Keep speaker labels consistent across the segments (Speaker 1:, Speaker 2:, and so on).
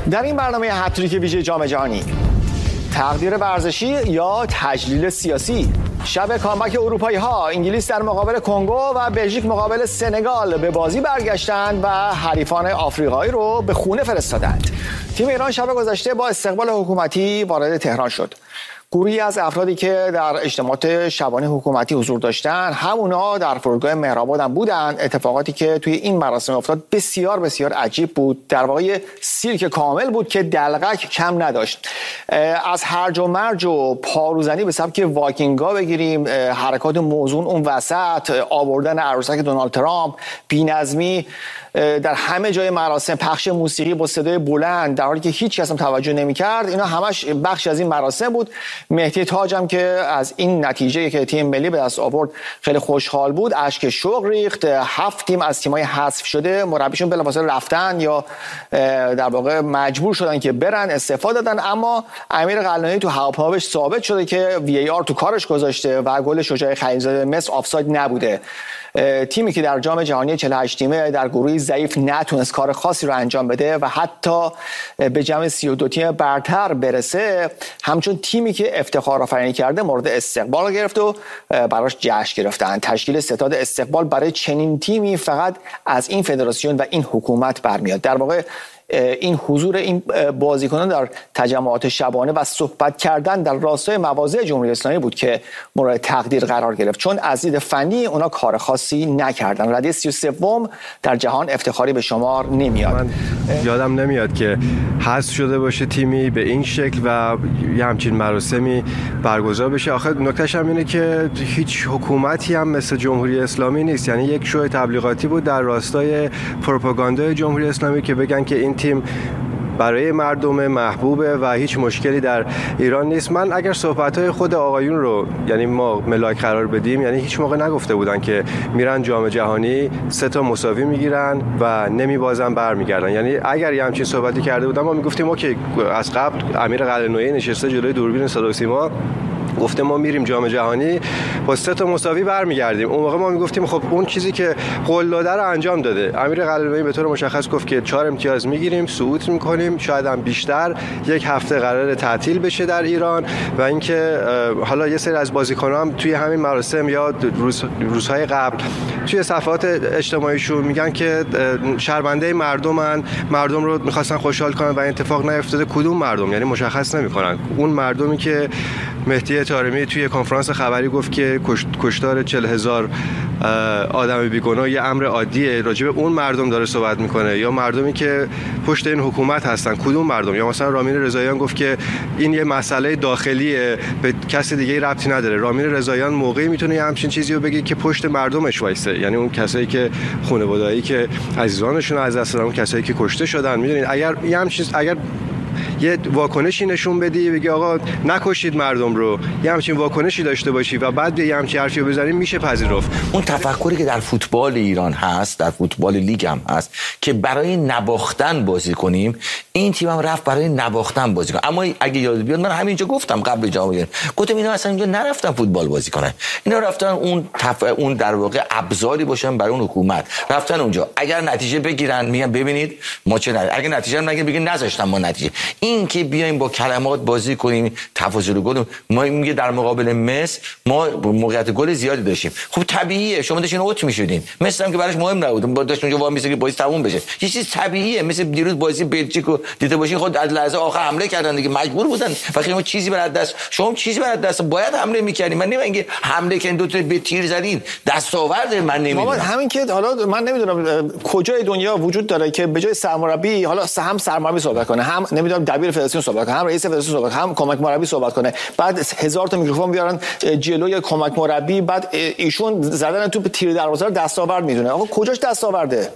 Speaker 1: در این برنامه هتریک ویژه جام جهانی، تقدیر ورزشی یا تجلیل سیاسی، شب کامبک اروپایی ها، انگلیس در مقابل کنگو و بلژیک مقابل سنگال به بازی برگشتند و حریفان آفریقایی رو به خونه فرستادند. تیم ایران شب گذشته با استقبال حکومتی وارد تهران شد. گروهی از افرادی که در اجتماعات شبانه حکومتی حضور داشتند همونا در فرودگاه مهرآباد هم بودند. اتفاقاتی که توی این مراسم افتاد بسیار بسیار عجیب بود. در واقع سیرک کامل بود که دلقک کم نداشت. از هرج و مرج و پاروزنی به سبک واکینگا بگیریم، حرکات موزون اون وسط، آوردن عروسک دونالد ترامپ، بی‌نظمی در همه جای مراسم، پخش موسیقی با صدای بلند در حالی که هیچ کس هم توجه نمی‌کرد، اینا همش بخش از این مراسم بود. مهدی تاج هم که از این نتیجه که تیم ملی به دست آورد خیلی خوشحال بود، اشک شوق ریخت. 7 تیم از تیم‌های حذف شده مربیشون بلافاصله رفتن یا در واقع مجبور شدن که برن، استعفا دادن. اما امیر قلعه‌نویی تو هواپیماش ثابت شده که وی آر تو کارش گذاشته و گل شجاع خلیلزاده مصر آفساید نبوده. تیمی که در جام جهانی 48 تیمه در گروهی ضعیف نتونست کار خاصی رو انجام بده و حتی به جمع 32 تیم برتر برسه، همچون تیمی که افتخار آفرینی کرده مورد استقبال گرفت و براش جشن گرفتن. تشکیل ستاد استقبال برای چنین تیمی فقط از این فدراسیون و این حکومت برمیاد. در واقع این حضور این بازیکنان در تجمعات شبانه و صحبت کردن در راستای مواضع جمهوری اسلامی بود که مورد تقدیر قرار گرفت، چون از دید فنی اونا کار خاصی نکردن. رده 33 در جهان افتخاری به شمار نمیاد.
Speaker 2: من یادم نمیاد که حذف شده باشه تیمی به این شکل و یه همچین مراسمی برگزار بشه. آخه نکتهش هم اینه که هیچ حکومتی هم مثل جمهوری اسلامی نیست، یعنی یک شو تبلیغاتی بود در راستای پروپاگاندای جمهوری اسلامی که بگن که این تیم برای مردم محبوبه و هیچ مشکلی در ایران نیست. من اگر صحبت‌های خود آقایون رو یعنی ما ملاک قرار بدیم، یعنی هیچ موقع نگفته بودن که میرن جام جهانی 3 تا مساوی میگیرن و نمیبازن برمیگردن. یعنی اگر یه همچین صحبتی کرده بودن ما میگفتیم اوکی، از قبل امیر قلعه‌نویی نشسته جلوی دوربین صدا و سیما گفته ما میریم جام جهانی با 3 تا مساوی برمیگردیم. اون موقع ما میگفتیم خب اون چیزی که قول داده رو انجام داده. امیر قلعه‌نویی به طور مشخص گفت که 4 امتیاز میگیریم، صعود میکنیم، شاید هم بیشتر. 1 هفته قراره تعطیل بشه در ایران و اینکه حالا یه سری از بازیکن‌ها هم توی همین مراسم یا روزهای قبل توی صفحات اجتماعیشون میگن که شرمنده مردمن، مردم رو میخواستن خوشحال کنن و اتفاق نیفتاده. کدوم مردم؟ یعنی مشخص نمیکنن. اون مردمی که مهدی طارمی توی کنفرانس خبری گفت که کشتار 40,000 آدم بیگناه یه امر عادیه، راجع به اون مردم داره صحبت میکنه یا مردمی که پشت این حکومت هستن؟ کدوم مردم؟ یا مثلا رامین رضاییان گفت که این یه مسئله داخلیه، به کسی دیگه ربطی نداره. رامین رضاییان موقعی میتونه یه همچین چیزی رو بگه که پشت مردمش وایسه، یعنی اون کسایی که خانواده‌ای که عزیزانشون از دست دادن، اون کسایی که کشته شدن. میدونید اگر یه همچین اگر یه واکنشی نشون بدی، بگی آقا نکشید مردم رو، یه همچین واکنشی داشته باشی و بعد یه همچین حرفی رو بزنی، میشه پذیرفت.
Speaker 3: اون تفکری که در فوتبال ایران هست، در فوتبال لیگ هم هست که برای نباختن بازی کنیم، این تیم هم رفت برای نباختن بازی کنه. اما اگه یاد بیاد من همینجا گفتم قبل جام جهانی، گفتم اینا اصلا اینجا نرفتن فوتبال بازی کنن، اینا رفتن اون در واقع ابزاری باشن برای اون حکومت، رفتن اونجا اگر نتیجه بگیرن میگن ببینید ما چه اگر نتیجه نگیرن بگین نذاشتن ما نتیجه. این که بیایم با کلمات بازی کنیم، تفاضل گل ما میگه در مقابل مصر ما موقعیت گل زیادی داشتیم. خب طبیعیه شما داشتین اوت میشدین، مصر هم که براش مهم نبود، داشت اونجا وام میسه که بازی تموم بشه. یه چیز طبیعیه، مثل دیروز بازی بلژیک رو دیده باشین، خود از لحظه آخر حمله کردن دیگه، مجبور بودن. وقتی ما چیزی برات دست، شما چیزی برات دست باید حمله میکردین. من نمیگم که حمله کردین دو تا به تیر زدین، دستاورد من نمیدونم.
Speaker 1: همین که حالا من نمیدونم کجای دنیا وجود داره که به جای سرمربی حالا هم سرمربی صحبت کنه، هم نمیدونم دبیر فدراسیون صحبت کنه، هم رئیس فدراسیون صحبت کنه، هم کمک مربی صحبت کنه، بعد 1000 تا میکروفون بیارن جلوی کمک مربی، بعد ایشون زدن توپ تیر دروازه رو دستاورد میدونه. آقا کجاش دستاورده؟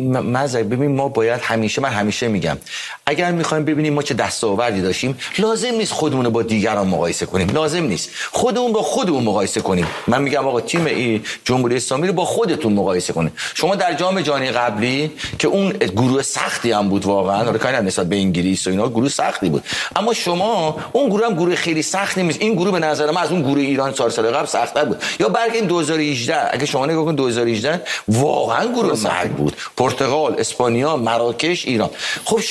Speaker 3: ببین ما باید من همیشه میگم اگر میخوایم ببینیم ما چه دستاوردی داشتیم، لازم نیست خودمون رو با دیگران مقایسه کنیم، لازم نیست خودمون با خودمون مقایسه کنیم. من میگم آقا تیم جمهوری اسلامی رو با خودتون مقایسه کنید. شما در جام جهانی قبلی که اون گروه سختی هم بود واقعا، حالا کاری نسبت به انگلیس و اینا گروه سختی بود، اما شما اون گروه هم گروه خیلی سختی نیست. این گروه به نظر من از اون گروه ایران سال قبل سخت‌تر بود. یا برگردیم 2018، اگه شما نگاه کنید 2018 واقعا گروه مرگ بود، پرتغال، اسپانیا، مراکش، ایران. خب شما اون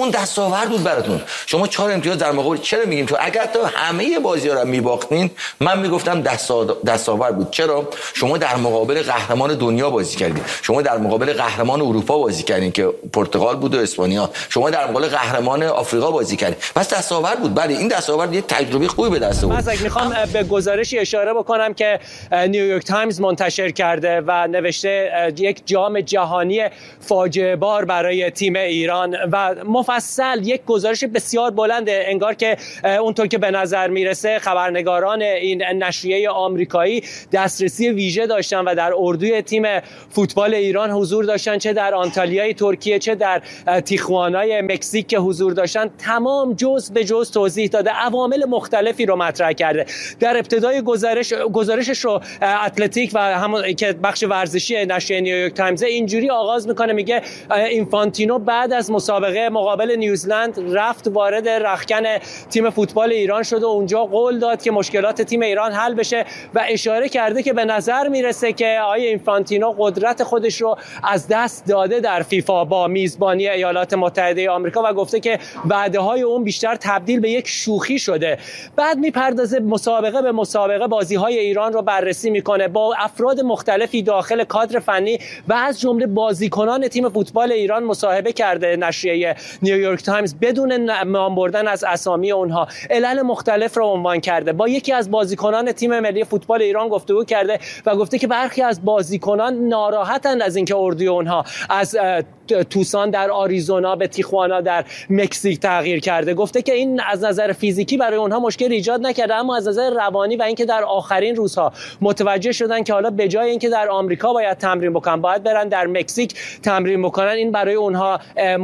Speaker 3: چون دستاورد بود براتون. شما 4 امتیاز در مقابل، چرا میگیم تو اگر تا همه بازی‌ها رو میباختین من میگفتم دستاورد بود. چرا؟ شما در مقابل قهرمان دنیا بازی کردید، شما در مقابل قهرمان اروپا بازی کردین که پرتغال بود و اسپانیا، شما در مقابل قهرمان آفریقا بازی کردید. پس دستاورد بود. بله این دستاورد یه تجربه خوبی به دست آورد.
Speaker 4: من میخوام به گزارشی اشاره بکنم که نیویورک تایمز منتشر کرده و نوشته یک جام جهانی فاجعه بار برای تیم ایران و مفصل یک گزارش بسیار بلنده. انگار که اونطور که به نظر میرسه خبرنگاران این نشریه آمریکایی دسترسی ویژه داشتن و در اردوی تیم فوتبال ایران حضور داشتن، چه در آنتالیای ترکیه چه در تیخوانای مکزیک که حضور داشتن. تمام جزء به جزء توضیح داده، عوامل مختلفی رو مطرح کرده. در ابتدای گزارشش رو اتلتیک و همون که بخش ورزشی نشریه نیویورک تایمز اینجوری آغاز میکنه، میگه اینفانتینو بعد از مسابقه مقابل نیوزلند رفت وارد رختکن تیم فوتبال ایران شد و اونجا قول داد که مشکلات تیم ایران حل بشه و اشاره کرده که به نظر میرسه که آقای اینفانتینو قدرت خودش رو از دست داده در فیفا با میزبانی ایالات متحده آمریکا و گفته که وعده‌های اون بیشتر تبدیل به یک شوخی شده. بعد میپردازه مسابقه به مسابقه بازی‌های ایران رو بررسی میکنه، با افراد مختلفی داخل کادر فنی و از جمله بازیکنان تیم فوتبال ایران مصاحبه کرده نشریه نیویورک تایمز بدون نام بردن از اسامی اونها. علل مختلف رو عنوان کرده. با یکی از بازیکنان تیم ملی فوتبال ایران گفتگو کرده و گفته که برخی از بازیکنان ناراحتند از اینکه اردوی اونها از توسان در آریزونا به تیخوانا در مکزیک تغییر کرده. گفته که این از نظر فیزیکی برای اونها مشکل ایجاد نکرده، اما از نظر روانی و اینکه در آخرین روزها متوجه شدن که حالا به جای اینکه در آمریکا باید تمرین بکنن باید برن در مکزیک تمرین بکنن، این برای اونها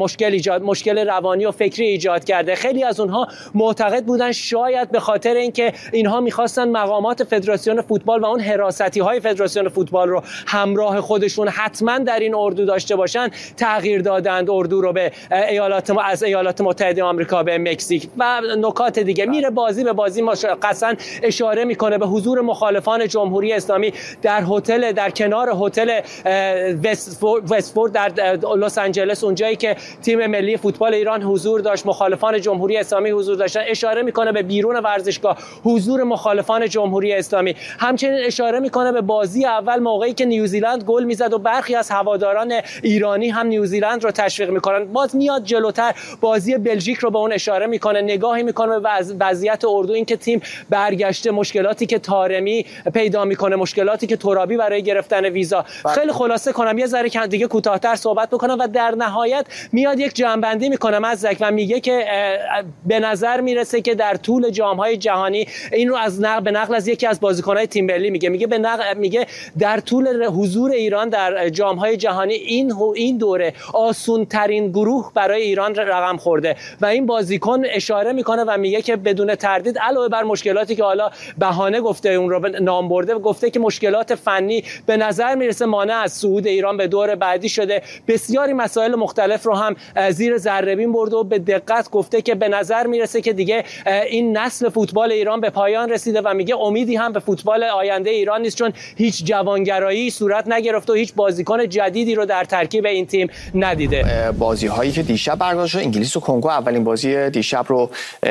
Speaker 4: مشکل روانی و فکری ایجاد کرده. خیلی از اونها معتقد بودن شاید به خاطر اینکه اینها می‌خواستن مقامات فدراسیون فوتبال و اون حراسی‌های فدراسیون فوتبال رو همراه خودشون حتما در این اردو داشته باشن، تغییر دادند اردو رو به از ایالات متحده آمریکا به مکزیک. و نکات دیگه میره بازی به بازی مشخصا اشاره میکنه به حضور مخالفان جمهوری اسلامی در کنار هتل وستفورد در لس آنجلس، اونجایی که تیم ملی فوتبال ایران حضور داشت، مخالفان جمهوری اسلامی حضور داشتن. اشاره میکنه به بیرون ورزشگاه حضور مخالفان جمهوری اسلامی. همچنین اشاره میکنه به بازی اول موقعی که نیوزیلند گل میزد و برخی از هواداران ایرانی هم نیوزیلند رو تشویق میکنن. باز میاد جلوتر بازی بلژیک رو به اون اشاره میکنه، نگاهی میکنه به وضعیت اردو، این که تیم برگشته، مشکلاتی که طارمی پیدا میکنه، مشکلاتی که ترابی برای گرفتن ویزا. خیلی خلاصه کنم یه ذره دیگه کوتاه‌تر صحبت بکنم و در نهایت میاد یک جمع‌بندی میکنه مزدک و میگه که به نظر میرسه که در طول جام‌های جهانی، این رو از نقل از یکی از بازیکن‌های تیم ملی میگه در طول حضور ایران در جام‌های جهانی این دوره آسون‌ترین گروه برای ایران رقم خورده و این بازیکن اشاره میکنه و میگه که بدون تردید علاوه بر مشکلاتی که حالا بهانه گفته اون رو نام برده، گفته که مشکلات فنی به نظر میرسه مانع از صعود ایران به دور بعدی شده. بسیاری مسائل مختلف رو هم زیر ذره‌بین برده و به دقت گفته که به نظر میرسه که دیگه این نسل فوتبال ایران به پایان رسیده و میگه امیدی هم به فوتبال آینده ایران نیست، چون هیچ جوانگرایی صورت نگرفته و هیچ بازیکن جدیدی رو در ترکیب این تیم ندیده.
Speaker 1: بازی هایی که دیشب برگزار شد، انگلیس و کنگو اولین بازی دیشب رو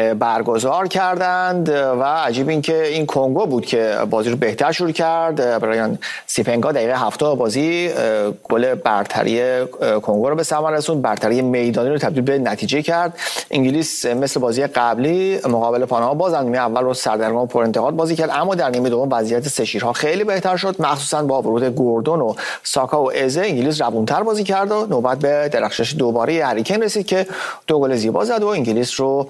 Speaker 1: برگزار کردند و عجیب این که این کنگو بود که بازی رو بهتر شروع کرد. برایان سیپنگا دقیقه 70 بازی گل برتری کنگو رو به ثمر رسوند، برتری میدانی رو تبدیل به نتیجه کرد. انگلیس مثل بازی قبلی مقابل پاناما باز نیمه اول رو سردرگم و پر انتقاد بازی کرد، اما در نیمه دوم وضعیت سه شیرها خیلی بهتر شد، مخصوصا با ورود گوردون و ساکا و ازه. انگلیس روونتر بازی کرد و نوبت به درخشش دوباره هری کین رسید که 2 گل زیبا زد و انگلیس رو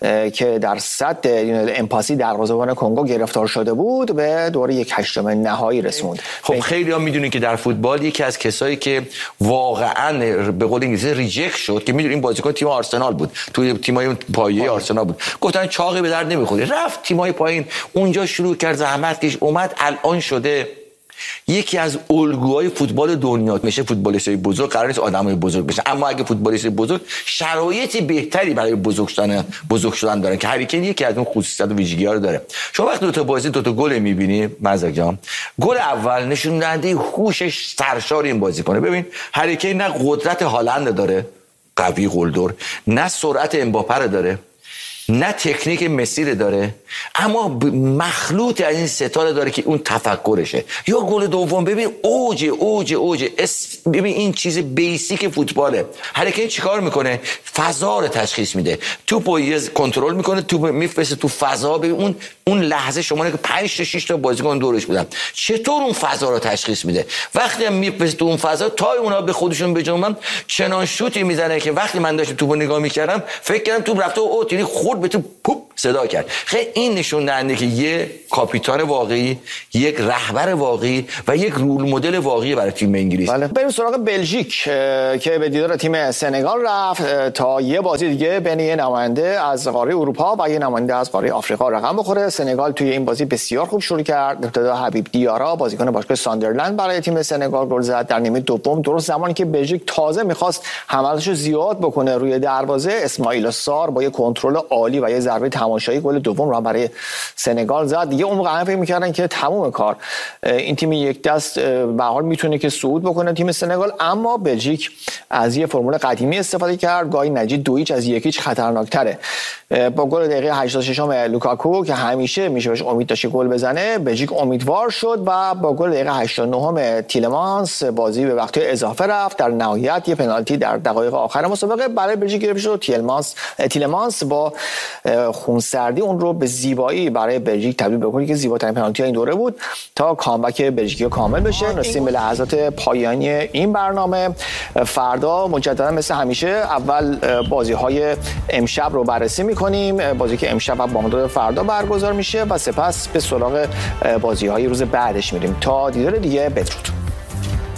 Speaker 1: که در صد امپاسی دروازه‌بان کنگو گرفتار شده بود به دور 1/8 نهایی رسوند.
Speaker 3: خب خیلی ها میدونین که در فوتبال یکی از کسایی که واقعا به قول انگلیسی ریجکت شد، که میدونین این بازیکن تیم آرسنال بود، توی تیمای پایه آرسنال بود، گفتن چاقی به درد نمیخوره، رفت تیمای پایین، اونجا شروع کرد زحمت کش، اومد الان شده یکی از الگوهای فوتبال دنیا. میشه فوتبالیستای بزرگ قرار نیست آدمای بزرگ بشن، اما اگه فوتبالیست بزرگ شرایطی بهتری برای بزرگ شدن دارن که هری کین یکی از اون خصوصیات و ویژگی‌ها رو داره. شما وقتی دو تا گل می‌بینی مزاک جان، گل اول نشون دهنده هوشش سرشار این بازیکنه. ببین هری کین نه قدرت هالند داره، قوی قلدر، نه سرعت امباپه داره، نه تکنیک مسی داره، اما مخلوط از این ستاره داره که اون تفکرشه. یا گل دوم ببین اوج ببین این چیز بیسیک فوتباله. هر کی چیکار میکنه؟ فضا رو تشخیص میده، توپو کنترل میکنه، توپ میفرسته تو فضا. ببین اون لحظه شما که 5 تا 6 تا بازیکن دورش بودن، چطور اون فضا رو تشخیص میده. وقتی هم میفرسته تو اون فضا، تا اونا به خودشون بجنبن چنان شوتی میزنه که وقتی من داشتم توپو نگاه میکردم فکر کردم توپ رفته اوت، یعنی خورد به تو پوپ صدا کرد. خیلی این نشون دهنده که یه کاپیتان واقعی، یک رهبر واقعی و یک رول مدل واقعی برای تیم انگلیس.
Speaker 1: بله. بریم سراغ بلژیک که به دیدار تیم سنگال رفت تا یه بازی دیگه بین یه نماینده از قاره اروپا و یه نماینده از قاره آفریقا رقم بخوره. سنگال توی این بازی بسیار خوب شروع کرد. ابتدا حبیب دیارا بازیکن باشگاه ساندرلند برای تیم سنگال گل زد در نیمه دوم. درست زمانی که بلژیک تازه می‌خواست حملاتشو زیاد بکنه روی دروازه، اسماعیل سار با یه کنترل عالی و یه ضربه تماشایی گل دوم رو برای سنگال زد. دیگه اون موقع فکر می‌کردن که تموم کار، این تیم یک دست به حال میتونه که صعود بکنه تیم سنگال، اما بلژیک از یه فرمول قدیمی استفاده کرد. گاهی نجید 2-0 از 1-0 خطرناک‌تره. با گل دقیقه 86 لوکاکو که همیشه میشه بهش امید داشت گل بزنه، بلژیک امیدوار شد و با گل دقیقه 89 تیلمانس بازی به وقت اضافه رفت. در نهایت یه پنالتی در دقایق آخر مسابقه برای بلژیک گرفته شد. تیلمانس با خونسردی اون رو به زیبایی برای بلژیک تبدیل بکنه که زیباترین پنالتی این دوره بود تا کامبک بلژیکی کامل بشه. رسیدیم به لحظات پایانی این برنامه. فردا مجددا مثل همیشه اول بازی‌های امشب رو بررسی می‌کنیم، بازی که امشب و بامداد فردا برگزار میشه، و سپس به سراغ بازی‌های روز بعدش میریم. تا دیدار دیگه، بدرود.